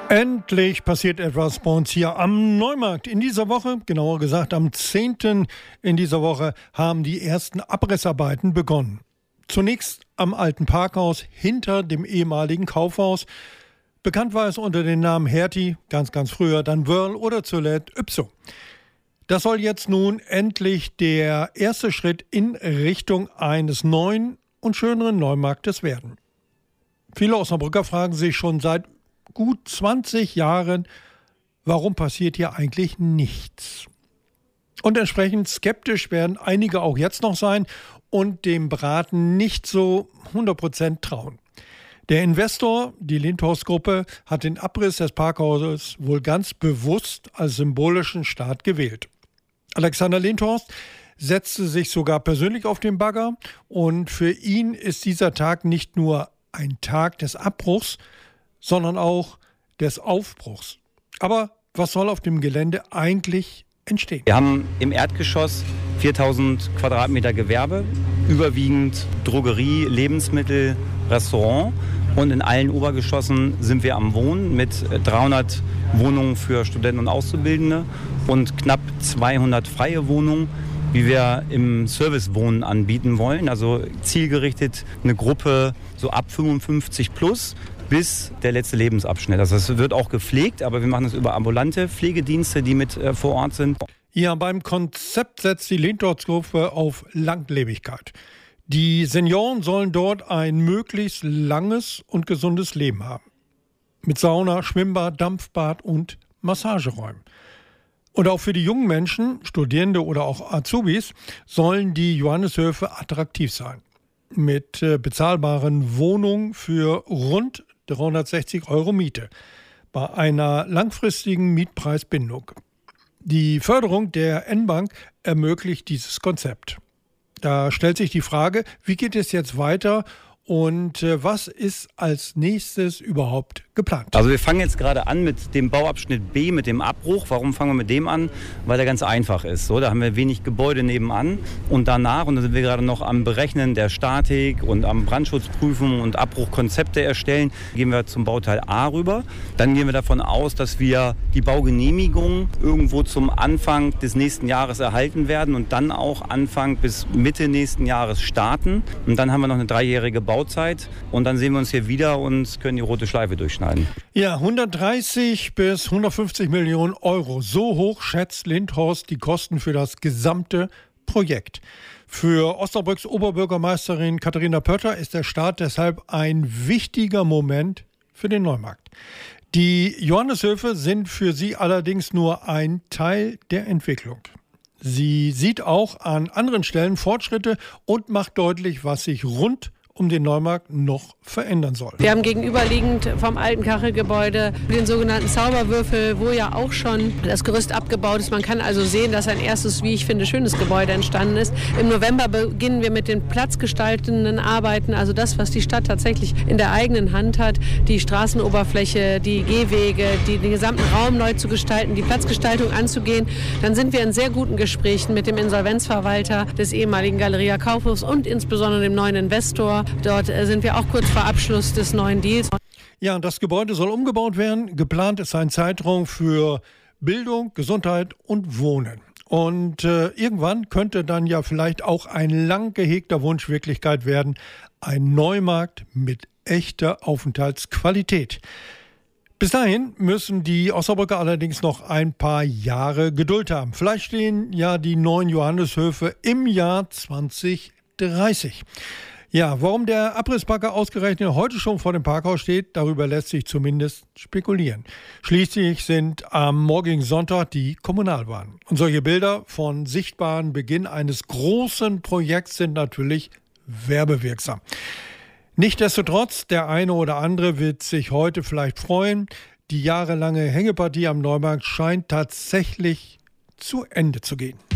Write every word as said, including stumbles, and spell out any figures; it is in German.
Endlich passiert etwas bei uns hier am Neumarkt. In dieser Woche, genauer gesagt am zehnten in dieser Woche, haben die ersten Abrissarbeiten begonnen. Zunächst am alten Parkhaus hinter dem ehemaligen Kaufhaus. Bekannt war es unter dem Namen Hertie, ganz, ganz früher, dann Wörl oder zuletzt Ypso. Das soll jetzt nun endlich der erste Schritt in Richtung eines neuen und schöneren Neumarktes werden. Viele Osnabrücker fragen sich schon seit gut zwanzig Jahren, warum passiert hier eigentlich nichts? Und entsprechend skeptisch werden einige auch jetzt noch sein und dem Braten nicht so hundert Prozent trauen. Der Investor, die Lindhorst-Gruppe, hat den Abriss des Parkhauses wohl ganz bewusst als symbolischen Start gewählt. Alexander Lindhorst setzte sich sogar persönlich auf den Bagger und für ihn ist dieser Tag nicht nur ein Tag des Abbruchs, sondern auch des Aufbruchs. Aber was soll auf dem Gelände eigentlich entstehen? Wir haben im Erdgeschoss viertausend Quadratmeter Gewerbe, überwiegend Drogerie, Lebensmittel, Restaurant. Und in allen Obergeschossen sind wir am Wohnen mit dreihundert Wohnungen für Studenten und Auszubildende und knapp zweihundert freie Wohnungen, wie wir im Servicewohnen anbieten wollen. Also zielgerichtet eine Gruppe so ab fünfundfünfzig plus bis der letzte Lebensabschnitt. Also es wird auch gepflegt, aber wir machen es über ambulante Pflegedienste, die mit äh, vor Ort sind. Ja, beim Konzept setzt die Lindhorst-Gruppe auf Langlebigkeit. Die Senioren sollen dort ein möglichst langes und gesundes Leben haben. Mit Sauna, Schwimmbad, Dampfbad und Massageräumen. Und auch für die jungen Menschen, Studierende oder auch Azubis, sollen die Johanneshöfe attraktiv sein. Mit äh, bezahlbaren Wohnungen für rund dreihundertsechzig Euro Miete bei einer langfristigen Mietpreisbindung. Die Förderung der N-Bank ermöglicht dieses Konzept. Da stellt sich die Frage, wie geht es jetzt weiter und äh, was ist als nächstes überhaupt geplant? Also wir fangen jetzt gerade an mit dem Bauabschnitt B, mit dem Abbruch. Warum fangen wir mit dem an? Weil der ganz einfach ist. So, da haben wir wenig Gebäude nebenan und danach, und da sind wir gerade noch am Berechnen der Statik und am Brandschutzprüfen und Abbruchkonzepte erstellen, gehen wir zum Bauteil A rüber. Dann gehen wir davon aus, dass wir die Baugenehmigung irgendwo zum Anfang des nächsten Jahres erhalten werden und dann auch Anfang bis Mitte nächsten Jahres starten. Und dann haben wir noch eine dreijährige Bauzeit. Bauzeit und dann sehen wir uns hier wieder und können die rote Schleife durchschneiden. Ja, hundertdreißig bis hundertfünfzig Millionen Euro. So hoch schätzt Lindhorst die Kosten für das gesamte Projekt. Für Osnabrücks Oberbürgermeisterin Katharina Pötter ist der Start deshalb ein wichtiger Moment für den Neumarkt. Die Johanneshöfe sind für sie allerdings nur ein Teil der Entwicklung. Sie sieht auch an anderen Stellen Fortschritte und macht deutlich, was sich rund um den Neumarkt noch verändern soll. Wir haben gegenüberliegend vom alten Kachelgebäude den sogenannten Zauberwürfel, wo ja auch schon das Gerüst abgebaut ist. Man kann also sehen, dass ein erstes, wie ich finde, schönes Gebäude entstanden ist. Im November beginnen wir mit den platzgestaltenden Arbeiten, also das, was die Stadt tatsächlich in der eigenen Hand hat, die Straßenoberfläche, die Gehwege, die, den gesamten Raum neu zu gestalten, die Platzgestaltung anzugehen. Dann sind wir in sehr guten Gesprächen mit dem Insolvenzverwalter des ehemaligen Galeria Kaufhofs und insbesondere dem neuen Investor. Dort sind wir auch kurz vor Abschluss des neuen Deals. Ja, das Gebäude soll umgebaut werden. Geplant ist ein Zeitraum für Bildung, Gesundheit und Wohnen. Und äh, irgendwann könnte dann ja vielleicht auch ein lang gehegter Wunsch Wirklichkeit werden. Ein Neumarkt mit echter Aufenthaltsqualität. Bis dahin müssen die Osnabrücker allerdings noch ein paar Jahre Geduld haben. Vielleicht stehen ja die neuen Johanneshöfe im Jahr zwanzig dreißig. Ja, warum der Abrissbagger ausgerechnet heute schon vor dem Parkhaus steht, darüber lässt sich zumindest spekulieren. Schließlich sind am morgigen Sonntag die Kommunalwahlen. Und solche Bilder von sichtbaren Beginn eines großen Projekts sind natürlich werbewirksam. Nichtsdestotrotz, der eine oder andere wird sich heute vielleicht freuen. Die jahrelange Hängepartie am Neumarkt scheint tatsächlich zu Ende zu gehen.